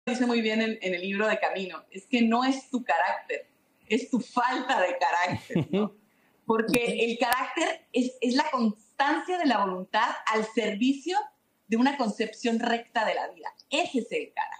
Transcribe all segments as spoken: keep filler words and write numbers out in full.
dice muy bien en, en el libro de Camino, es que no es tu carácter, es tu falta de carácter, ¿no? Porque el carácter es, es la constancia de la voluntad al servicio de una concepción recta de la vida. Ese es el carácter.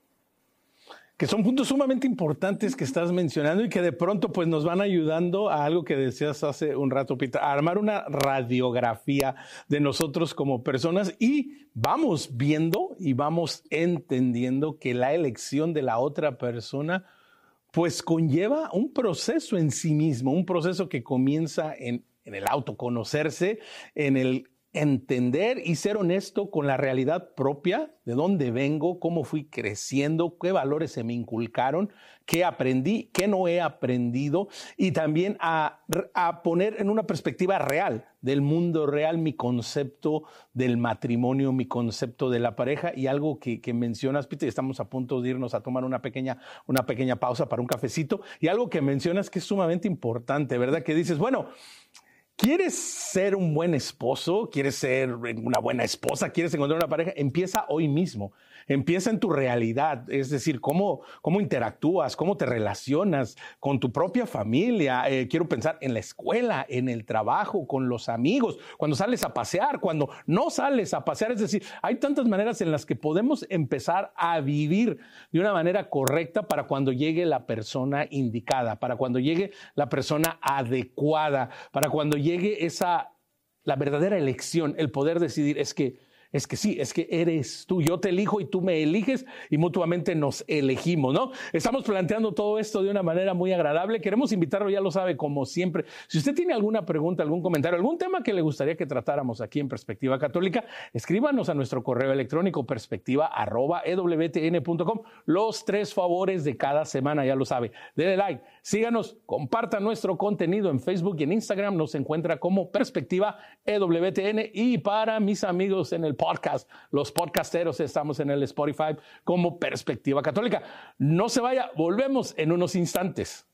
Que son puntos sumamente importantes que estás mencionando y que de pronto pues nos van ayudando a algo que decías hace un rato, Pita, a armar una radiografía de nosotros como personas y vamos viendo y vamos entendiendo que la elección de la otra persona pues conlleva un proceso en sí mismo, un proceso que comienza en, en el autoconocerse, en el entender y ser honesto con la realidad propia, de dónde vengo, cómo fui creciendo, qué valores se me inculcaron, qué aprendí, qué no he aprendido, y también a, a poner en una perspectiva real del mundo real mi concepto del matrimonio, mi concepto de la pareja, y algo que, que mencionas, Peter, y estamos a punto de irnos a tomar una pequeña, una pequeña pausa para un cafecito, y algo que mencionas que es sumamente importante, ¿verdad? Que dices, bueno, ¿quieres ser un buen esposo? ¿Quieres ser una buena esposa? ¿Quieres encontrar una pareja? Empieza hoy mismo. Empieza en tu realidad, es decir, cómo, cómo interactúas, cómo te relacionas con tu propia familia. Eh, quiero pensar en la escuela, en el trabajo, con los amigos, cuando sales a pasear, cuando no sales a pasear. Es decir, hay tantas maneras en las que podemos empezar a vivir de una manera correcta para cuando llegue la persona indicada, para cuando llegue la persona adecuada, para cuando llegue esa, la verdadera elección, el poder decidir, es que Es que sí, es que eres tú, yo te elijo y tú me eliges y mutuamente nos elegimos, ¿no? Estamos planteando todo esto de una manera muy agradable. Queremos invitarlo, ya lo sabe, como siempre. Si usted tiene alguna pregunta, algún comentario, algún tema que le gustaría que tratáramos aquí en Perspectiva Católica, escríbanos a nuestro correo electrónico perspectiva arroba e w t n punto com. Los tres favores de cada semana, ya lo sabe. Dele like, síganos, compartan nuestro contenido en Facebook y en Instagram. Nos encuentra como Perspectiva E W T N. Y para mis amigos en el podcast, los podcasteros, estamos en el Spotify como Perspectiva Católica. No se vaya, volvemos en unos instantes.